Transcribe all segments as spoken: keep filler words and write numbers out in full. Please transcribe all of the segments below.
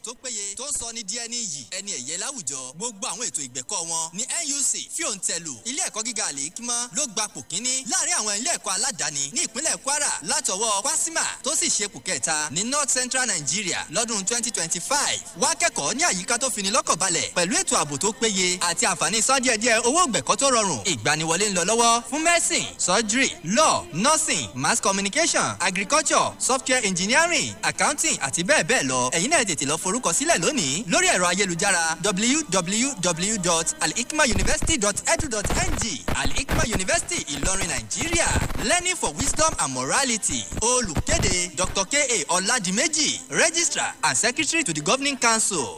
tó péye tó ń sọ ní díẹ̀ ní iyì ẹni ẹ̀yẹ láwùjọ. Gbogbo àwọn ètò ìgbẹ̀kọ́ wọn ní N U C fíòǹtẹ̀lù. Ilé ẹ̀kọ́ gíga Al-Hikmat ló gbapò kínní láàrin àwọn ilé ẹ̀kọ́ aládàáni ní ìpínlẹ̀ Kwara látọwọ́ Kwasima tó sì ṣepò kẹta ní North Central Nigeria lọ́dún twenty twenty-five. Wá kẹ́kọ̀ọ́ ní àyíká tó fini lọ́kàn balẹ̀ pẹ̀lú ètò ààbò tó péye àti àǹfààní san díẹ̀díẹ̀ owó ìgbẹ̀kọ́ tó rọrùn. Ìgbaniwọlé ń lọ lọ́wọ́ fún medicine, surgery, law, nursing, mass communication, agriculture, software engineering, accounting àti bẹ́ẹ̀ bẹ́ẹ̀ lọ. Ẹ̀yin náà tètè lọ forúkọ sílẹ̀ lónìí lórí ẹ̀rọ ayélujára w w w dot alhikmat university dot e d u dot n g. Al-Hikmat University Ìlọrin Nàìjíríà, learning for wisdom and morality. Olùkéde Doctor K A Ọládìméjì, Registrar and Secretary to the Governing Council.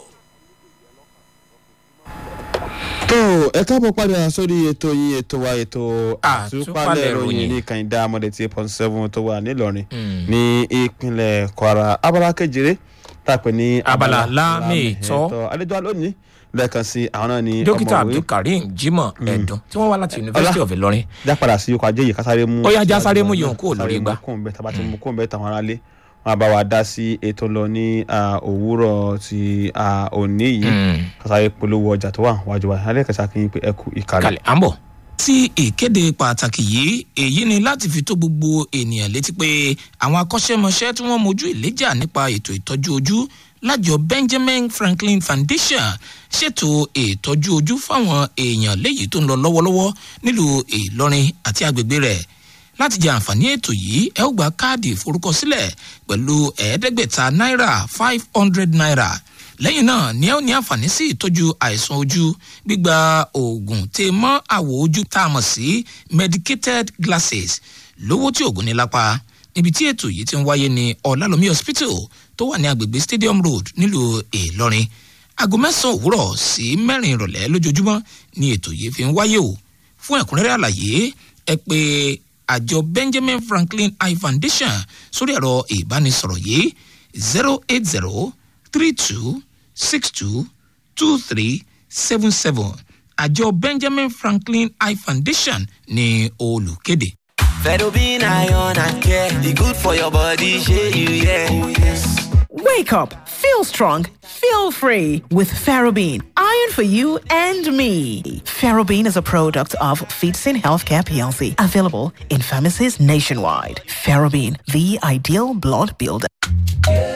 tó ẹ káàbọ̀ padà sórí ètò yín ètò wa ètò àtúpalẹ̀ ìròyìn ní kàìndá amọ̀dé tí point seven tó wà nílọrin ní ìpínlẹ̀ Kwara abala kejìlé tàpẹ́ ní abala lámìtọ́ àlejò alónìí lẹ́ẹ̀kan sí àwọn náà ní dókítà Abdulkareem Jimoh Ẹ̀dùn tí wọ́n wá láti University of Ìlọrin. jápadà sí ọkọ̀ ajé yìí kásáré mú ó yá já sáré mú yòókù kúrò lórí igbá tàbá ti mú kóńbẹ́ tàwọn aráalé wọn bá wa dá sí ètò lọ ní òwúrọ̀ ti òní yìí kásáré polówó ọjà tó wà wájú wa alẹ́ kẹsà kí n pe ẹkú ìkàlẹ̀. à ń bọ̀. tí ìkéde pàtàkì yìí èyí ni láti fi tó gbogbo ènìyàn létí pé àwọn akọ́ṣẹ́mọṣẹ́ tí wọ́n mojú ìléjà nípa ètò ìtọ́jú ojú lájọ Benjamin Franklin Foundation ṣètò ìtọ́jú ojú fáwọn èèyàn léyìí tó ń lọ lọ́wọ́lọ́wọ́ nílùú Ìlọrin àti agbègbè rẹ̀. láti jẹ àǹfààní ètò yìí ẹ ó gba káàdì ìforúkọsílẹ̀ pẹ̀lú ẹ̀ẹ́dẹ́gbẹ̀ta náírà five hundred naira. lẹ́yìn náà ni ẹ ó ní àǹfààní sí ìtọ́jú àìsàn ojú gbígba oògùn tè mọ́ àwọ̀ ojú tá a mọ̀ sí medicated glasses lówó tí oògùn ní lápá. níbi tí ètò yìí ti ń wáyé ní Ọ̀làlómi Hospital tó wà ní agbègbè Stadium Road nílùú Ìlọrin. aago mẹ́sàn-án òwúrọ̀ sí mẹ́rin ìrọ̀lẹ́ lójoojúmọ́ ni ètò yìí fi ń wáyé o. fún ẹ̀kúnrẹ́rẹ́ àlàyé ẹ pè àjọ Benjamin Franklin Eye Foundation sórí ẹ̀rọ ìbánisọ̀rọ̀ yìí zero eight zero three two six two two three seven seven. àjọ Benjamin Franklin Eye Foundation ni olùkéde. Ferrobin iron and care, the good for your body, shey you yeah. Oh yes. Wake up, feel strong, feel free with Ferrobin. Iron for you and me. Ferrobin is a product of Feedsin Healthcare P L C, available in pharmacies nationwide. Ferrobin, the ideal blood builder.